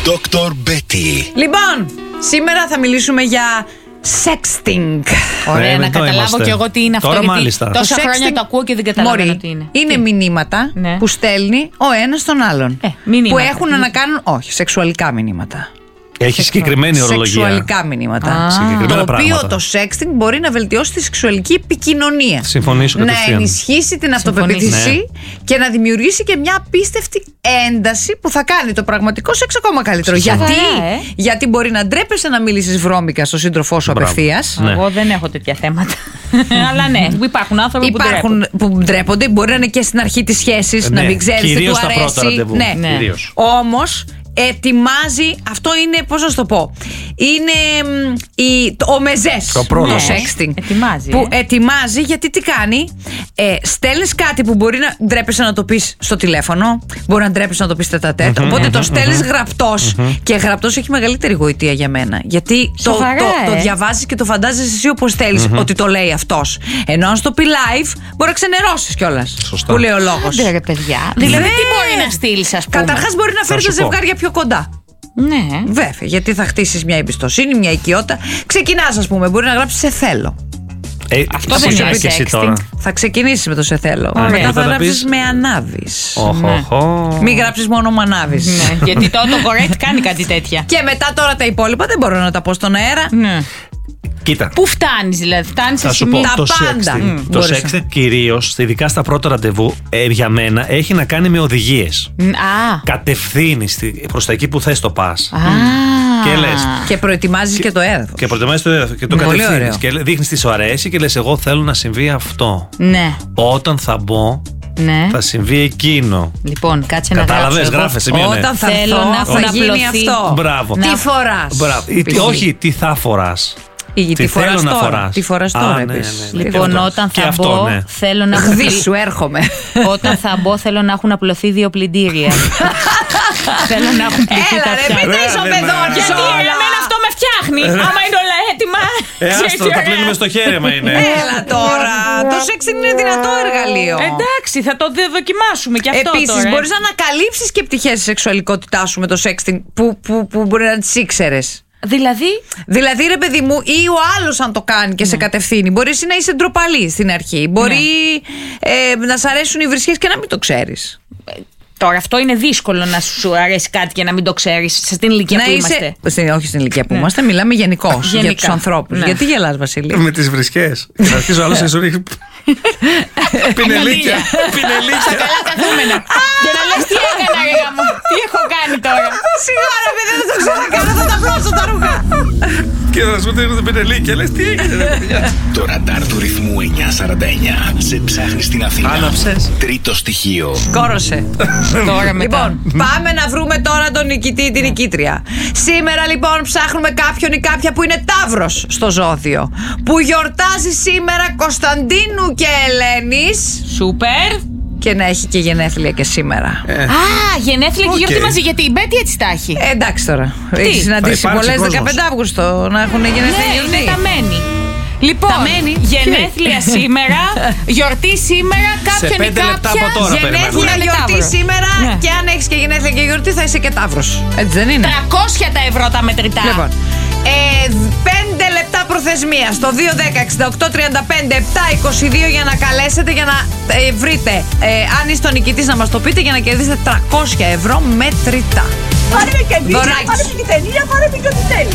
Dr. Betty. Λοιπόν, σήμερα θα μιλήσουμε για sexting. Ωραία, να καταλάβω κι εγώ τι είναι αυτό. Τώρα μάλιστα. Τόσα χρόνια το ακούω και δεν καταλαβαίνω τι είναι. Είναι μηνύματα που στέλνει ο ένας τον άλλον. Που έχουν να κάνουν, όχι, σεξουαλικά μηνύματα. Έχει συγκεκριμένη ορολογία. Σεξουαλικά μηνύματα. Συγκεκριμένα το οποίο πράγματα. το sexting μπορεί να βελτιώσει τη σεξουαλική επικοινωνία. Συμφωνήσω κατευθείαν. Να ενισχύσει την αυτοπεποίθηση και να δημιουργήσει και μια απίστευτη ένταση που θα κάνει το πραγματικό σεξ ακόμα καλύτερο. Γιατί μπορεί να ντρέπεσαι να μιλήσεις βρώμικα στον σύντροφό σου απευθείας. Εγώ δεν έχω τέτοια θέματα. Αλλά ναι, υπάρχουν άνθρωποι που ντρέπονται. Μπορεί να είναι και στην αρχή της σχέσης, να μην ξέρεις τι του αρέσει. Πρώτα ραντεβού. Ναι. Όμως ετοιμάζει, αυτό είναι, πώς να σου το πω, είναι ο μεζές, το sexting. Ετοιμάζει. Που ετοιμάζει, γιατί τι κάνει, στέλνεις κάτι που μπορεί να ντρέπεσαι να το πεις στο τηλέφωνο, μπορεί να ντρέπεσαι να το πεις τετατέτ, οπότε το στέλνεις γραπτός και γραπτός έχει μεγαλύτερη γοητεία για μένα, γιατί το διαβάζεις και το φαντάζεσαι εσύ όπως θέλεις ότι το λέει αυτός, ενώ αν στο πει live μπορεί να ξενερώσεις κιόλας. Που λέει ο λόγος. Άντε ρε παιδιά. Δηλαδή τι μπορεί να στείλεις, ας πούμε. Καταρχάς μπορεί να φέρεις τα ζευγάρια πιο κοντά. Ναι. Βέβαια, γιατί θα χτίσεις μια εμπιστοσύνη, μια οικειότητα. Ξεκινάς, ας πούμε, μπορεί να γράψεις σε θέλω. Αυτό δεν είναι sexting. Θα ξεκινήσεις με το σε θέλω. Μετά θα γράψεις με ανάβεις. Μην γράψεις μόνο με ανάβεις. Ναι, γιατί το correct κάνει κάτι τέτοια. Και μετά τώρα τα υπόλοιπα δεν μπορώ να τα πω στον αέρα. Ναι. Κοίτα. Πού φτάνεις, δηλαδή, φτάνεις σε σημείο. Τα πάντα. Το sexting κυρίως, ειδικά στα πρώτα ραντεβού, για μένα έχει να κάνει με οδηγίες. Κατευθύνεις προς τα εκεί που θες το πας. Και λες. Και προετοιμάζεις και το έδαφος. Και προετοιμάζεις το έδαφος και το κατευθύνεις. Και δείχνεις τι σου αρέσει και λες: εγώ θέλω να συμβεί αυτό. Ναι. Όταν θα μπω, θα συμβεί εκείνο. Λοιπόν, κάτσε να γράψω. Κατάλαβες, γράφεσαι μία. Όταν θα γίνει αυτό. Μπράβο. Τι φοράς. Όχι, τι θα φοράς. Τι φοράς τώρα. Τι φοράς τώρα επίσης. Λοιπόν, όταν θα μπω, θέλω να έχουν. Σου έρχομαι. Όταν θα μπω, θέλω να έχουν απλωθεί 2 πλυντήρια. Θέλω να έχουν πλυθεί τα φτιάχνα. Μην τα ισοπεδώνεις. Γιατί εμένα αυτό με φτιάχνει. Άμα είναι όλα έτοιμα. Άστο, τα πλύνουμε στο χέρι, άμα είναι. Έλα τώρα. Το sexting είναι δυνατό εργαλείο. Εντάξει, θα το δοκιμάσουμε κι αυτό. Επίσης, μπορείς να ανακαλύψεις και πτυχές της σεξουαλικότητάς σου με το sexting που μπορεί να τις ήξερες. Δηλαδή, ρε παιδί μου, ή ο άλλος αν το κάνει και σε κατευθύνει. Μπορεί εσύ να είσαι ντροπαλή στην αρχή. Μπορεί να σ' αρέσουν οι βρισιές και να μην το ξέρεις. Τώρα αυτό είναι δύσκολο να σου αρέσει κάτι και να μην το ξέρεις στην ηλικία που είμαστε. Όχι στην ηλικία που είμαστε, μιλάμε γενικώς για τους ανθρώπους. Γιατί γελάς, Βασίλη? Με τις βρισκές. Θα αρχίσω άλλος να σου ρίχνει πινελίκια. Στα καλά καθούμενα. Και να λες τι έκανα, ρε μου. Τι έχω κάνει τώρα. Σιγά ρε παιδί, δεν το ξανακάνω, θα τα πλώσω τα ρούχα. Και θα σου δίνω την πινελίκια. Λες τι έγινε, ρε παιδιά. Το ραντάρ του ρυθμού 949 σε ψάχνει στην Αθήνα. Άναψες. Τρίτο στοιχείο. Κόρωσε. Λοιπόν, πάμε να βρούμε τώρα τον νικητή ή την νικήτρια. Σήμερα λοιπόν ψάχνουμε κάποιον ή κάποια που είναι ταύρος στο ζώδιο, που γιορτάζει σήμερα Κωνσταντίνου και Ελένης. Σούπερ. Και να έχει και γενέθλια και σήμερα. Γενέθλια και γιορτή μαζί, γιατί η Μπέτη έτσι τα έχει. Εντάξει τώρα. Έχει συναντήσει πολλές 15 Αύγουστο να έχουν γενέθλια και γιορτή. Είναι ταμένη. Λοιπόν, γενέθλια σήμερα, γιορτή σήμερα, κάποιον ή κάποια. Γενέθλια, γιορτή σήμερα. Και αν έχεις και γενέθλια και γιορτή θα είσαι και ταύρος. Έτσι δεν είναι? 300 τα ευρώ τα μετρητά. Λοιπόν, 5 λεπτά προθεσμία στο 210-68-35-722 για να καλέσετε, για να βρείτε αν είστε ο νικητής, να μας το πείτε, για να κερδίσετε 300 ευρώ μετρητά. Πάρε με και βίντεο, πάρε με και ταινία, πάρε με και ό,τι θέλεις.